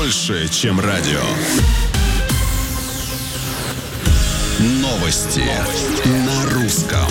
больше, чем радио. Новости на русском.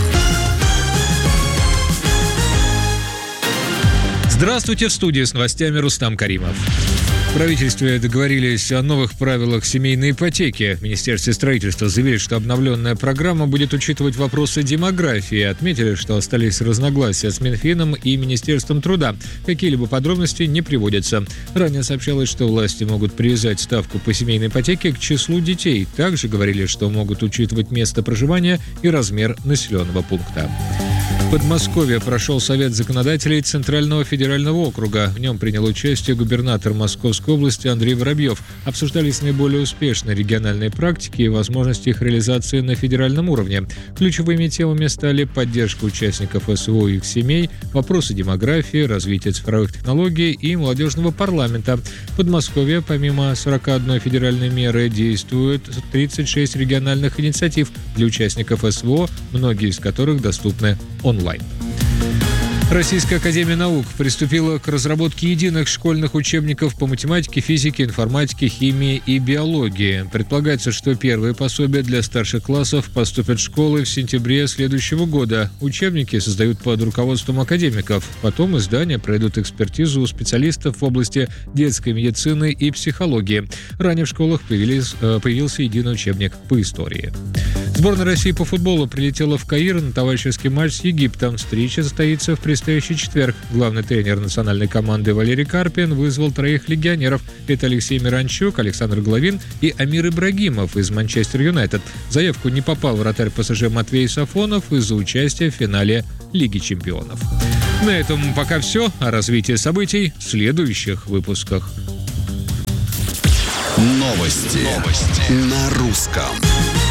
Здравствуйте, в студии с новостями Рустам Каримов. В правительстве договорились о новых правилах семейной ипотеки. В Министерстве строительства заявили, что обновленная программа будет учитывать вопросы демографии. Отметили, что остались разногласия с Минфином и Министерством труда. Какие-либо подробности не приводятся. Ранее сообщалось, что власти могут привязать ставку по семейной ипотеке к числу детей. Также говорили, что могут учитывать место проживания и размер населенного пункта. В Подмосковье прошел Совет законодателей Центрального федерального округа. В нем принял участие губернатор Московской области Андрей Воробьев. Обсуждались наиболее успешные региональные практики и возможности их реализации на федеральном уровне. Ключевыми темами стали поддержка участников СВО и их семей, вопросы демографии, развития цифровых технологий и молодежного парламента. В Подмосковье помимо 41 федеральной меры действует 36 региональных инициатив для участников СВО, многие из которых доступны онлайн. Российская академия наук приступила к разработке единых школьных учебников по математике, физике, информатике, химии и биологии. Предполагается, что первые пособия для старших классов поступят в школы в сентябре следующего года. Учебники создают под руководством академиков. Потом издания пройдут экспертизу у специалистов в области детской медицины и психологии. Ранее в школах появился единый учебник по истории. Сборная России по футболу прилетела в Каир на товарищеский матч с Египтом. Встреча состоится в предстоящий четверг. Главный тренер национальной команды Валерий Карпин вызвал 3 легионеров. Это Алексей Миранчук, Александр Головин и Амир Ибрагимов из Манчестер Юнайтед. В заявку не попал вратарь ПСЖ Матвей Сафонов из-за участия в финале Лиги чемпионов. На этом пока все. О развитии событий в следующих выпусках. Новости на русском.